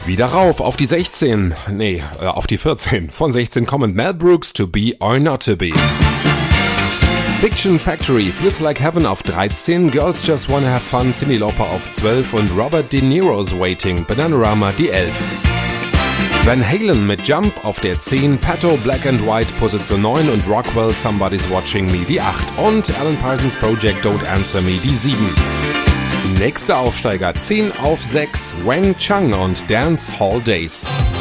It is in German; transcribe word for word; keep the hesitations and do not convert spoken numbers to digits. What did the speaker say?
Wieder rauf auf die sechzehn, nee, äh, auf die vierzehn. Von sechzehn kommend Mel Brooks, To Be or Not To Be. Fiction Factory, Feels Like Heaven auf dreizehn, Girls Just Wanna Have Fun, Cyndi Lauper auf zwölf und Robert De Niro's Waiting, Bananarama die elf. Van Halen mit Jump auf der zehn, Pato Black and White Position neun und Rockwell Somebody's Watching Me die acht und Alan Parsons Project Don't Answer Me die sieben. Nächster Aufsteiger zehn auf sechs, Wang Chung und Dance Hall Days.